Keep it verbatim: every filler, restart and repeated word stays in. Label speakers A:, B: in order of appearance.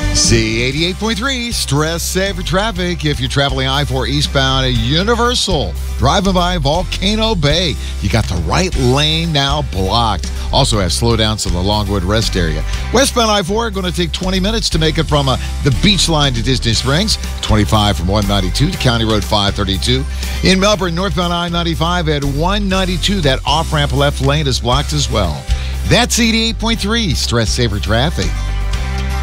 A: Z eighty-eight point three, stress saver traffic. If you're traveling I four eastbound at Universal, driving by Volcano Bay, you got the right lane now blocked. Also has slowdowns in the Longwood Rest area. Westbound I four going to take twenty minutes to make it from uh, the beach line to Disney Springs. twenty-five from one ninety-two to County Road five thirty-two. In Melbourne, northbound I ninety-five at one ninety-two, that off-ramp left lane is blocked as well. That's eighty-eight point three, stress saver traffic.